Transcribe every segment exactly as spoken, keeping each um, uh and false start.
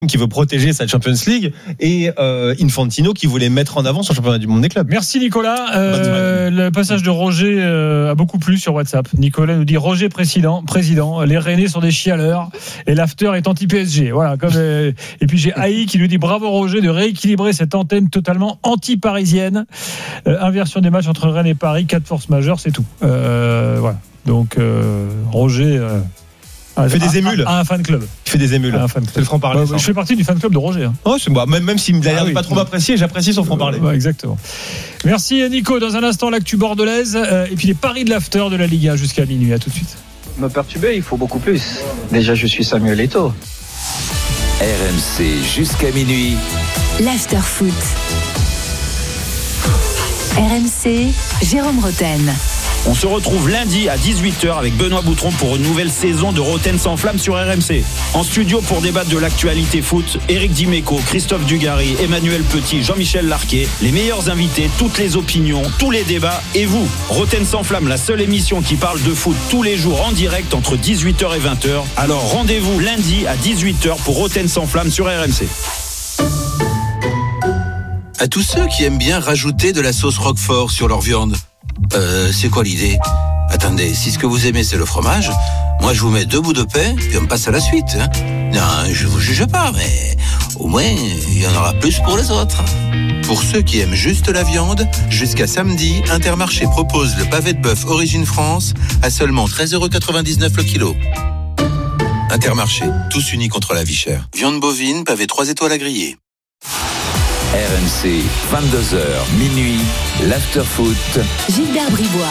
qui veut protéger sa Champions League et euh, Infantino qui voulait mettre en avant son championnat du monde des clubs. Merci Nicolas. Euh, le passage de Roger euh, a beaucoup plu sur WhatsApp. Nicolas nous dit Roger président, président. Les Rennais sont des chialeurs et l'after est anti-P S G. Voilà. Comme, euh, et puis j'ai Haï qui nous dit bravo Roger de rééquilibrer cette antenne totalement anti-parisienne. Euh, inversion des matchs entre Rennes et Paris, quatre forces majeures, c'est tout. Euh, voilà. Donc euh, Roger. Euh, Il fait des émules. À un fan club. Il fait des émules. C'est le franc-parler. Bah, je fais partie du fan club de Roger. Hein. Oh, c'est moi. Même, même s'il me l'a ah, oui. pas trop apprécié, j'apprécie son franc-parler. Euh, ouais, exactement. Merci Nico. Dans un instant, l'actu bordelaise euh, et puis les paris de l'after de la Ligue un jusqu'à minuit. À tout de suite. Me perturber, il faut beaucoup plus. Déjà, je suis Samuel Eto'o. R M C jusqu'à minuit. L'after foot. R M C, Jérôme Roten. On se retrouve lundi à dix-huit heures avec Benoît Boutron pour une nouvelle saison de Roten sans flamme sur R M C. En studio pour débattre de l'actualité foot, Éric Dimeco, Christophe Dugarry, Emmanuel Petit, Jean-Michel Larquet, les meilleurs invités, toutes les opinions, tous les débats et vous. Roten sans flamme, la seule émission qui parle de foot tous les jours en direct entre dix-huit heures et vingt heures. Alors rendez-vous lundi à dix-huit heures pour Roten sans flamme sur R M C. À tous ceux qui aiment bien rajouter de la sauce Roquefort sur leur viande. Euh, c'est quoi l'idée ? Attendez, si ce que vous aimez c'est le fromage, moi je vous mets deux bouts de pain, puis on passe à la suite. Hein. Non, je vous juge pas, mais au moins il y en aura plus pour les autres. Pour ceux qui aiment juste la viande, jusqu'à samedi, Intermarché propose le pavé de bœuf Origine France à seulement treize euros quatre-vingt-dix-neuf le kilo. Intermarché, tous unis contre la vie chère. Viande bovine, pavé trois étoiles à griller. R M C, vingt-deux heures, minuit, l'after-foot. Gilbert Bribois.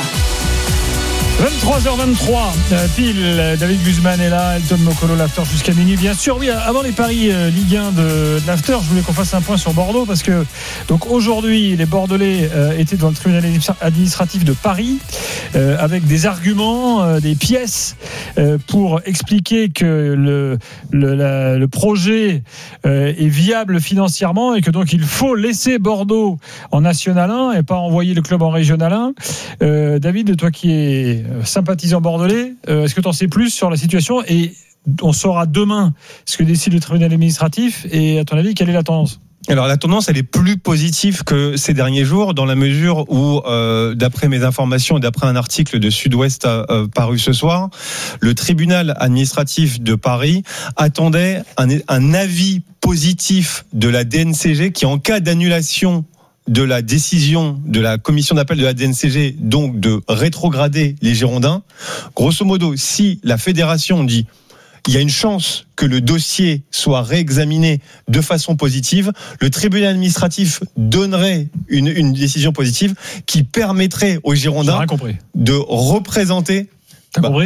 vingt-trois heures vingt-trois, euh, pile, David Guzman est là, Elton Mokolo, l'after jusqu'à minuit. Bien sûr, oui, avant les paris euh, Ligue un de, de l'after, je voulais qu'on fasse un point sur Bordeaux parce que donc aujourd'hui, les Bordelais euh, étaient devant le tribunal administratif de Paris euh, avec des arguments, euh, des pièces euh, pour expliquer que le, le, la, le projet euh, est viable financièrement et que donc il faut laisser Bordeaux en National un et pas envoyer le club en Régional un. Euh, David, toi qui es sympathisant bordelais, euh, est-ce que tu en sais plus sur la situation et on saura demain ce que décide le tribunal administratif et à ton avis quelle est la tendance ? Alors la tendance elle est plus positive que ces derniers jours dans la mesure où euh, d'après mes informations et d'après un article de Sud-Ouest euh, paru ce soir, le tribunal administratif de Paris attendait un, un avis positif de la D N C G qui en cas d'annulation de la décision de la commission d'appel de la D N C G, donc de rétrograder les Girondins. Grosso modo, si la fédération dit il y a une chance que le dossier soit réexaminé de façon positive, le tribunal administratif donnerait une, une décision positive qui permettrait aux Girondins de représenter... T'as bah, compris ?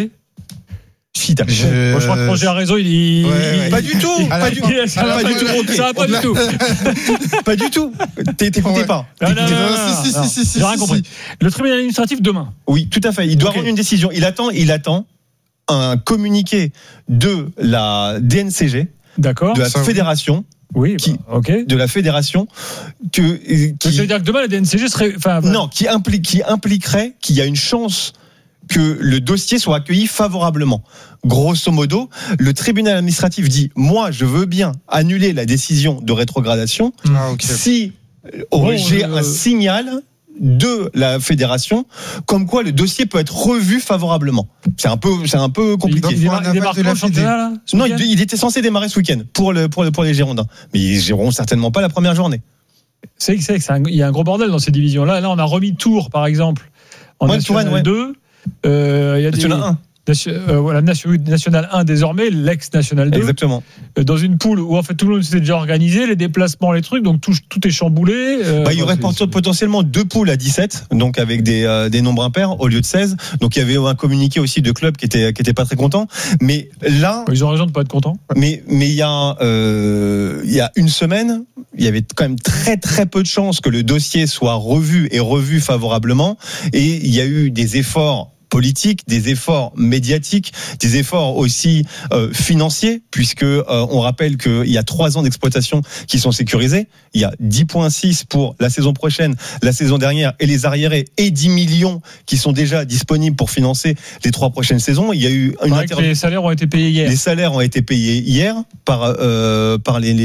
Si t'as je... Moi, je crois que Roger a raison. Il, il... Ouais, ouais. Pas du tout. Pas du, ça va pas du tout. Ça va pas du tout. Pas du tout. T'écoutais ouais. pas. Non, non, non, non, si, si, si, si, j'ai rien compris. Le tribunal administratif demain. Oui, tout à fait. Il doit okay. rendre une décision. Il attend. Il attend un communiqué de la D N C G, d'accord, de la ça, fédération. Oui, qui, bah, ok. De la fédération que. Qui... Ça veut dire que demain la D N C G serait. Enfin, non, qui implique, qui impliquerait qu'il y a une chance que le dossier soit accueilli favorablement. Grosso modo, le tribunal administratif dit moi je veux bien annuler la décision de rétrogradation ah, okay. si bon, j'ai euh... un signal de la fédération comme quoi le dossier peut être revu favorablement. C'est un peu c'est un peu compliqué. Il, il, démarre, il démarre le championnat là, non, il, il était censé démarrer ce week-end pour le pour le, pour les Girondins, mais ils géreront certainement pas la première journée. C'est c'est que il y a un gros bordel dans ces divisions là. Là, on a remis Tours par exemple en ouais, National Touraine, deux. Ouais. Euh, il y a National des, un. Nation, euh, voilà, National un désormais, l'ex-National deux. Exactement. Euh, dans une poule où en fait tout le monde s'était déjà organisé, les déplacements, les trucs, donc tout, tout est chamboulé. Euh, bah, il y aurait c'est, potentiellement deux poules à dix-sept, donc avec des, euh, des nombres impairs au lieu de seize. Donc il y avait un communiqué aussi de clubs qui était qui était pas très content. Mais là, ils ont raison de pas être contents. Mais mais il y a euh, il y a une semaine, il y avait quand même très très peu de chances que le dossier soit revu et revu favorablement. Et il y a eu des efforts politiques, des efforts médiatiques, des efforts aussi euh, financiers, puisque euh, on rappelle qu'il y a trois ans d'exploitation qui sont sécurisés. Il y a dix virgule six pour la saison prochaine, la saison dernière et les arriérés, et dix millions qui sont déjà disponibles pour financer les trois prochaines saisons. Il y a eu une inter... Les salaires ont été payés hier. Les salaires ont été payés hier par euh, par les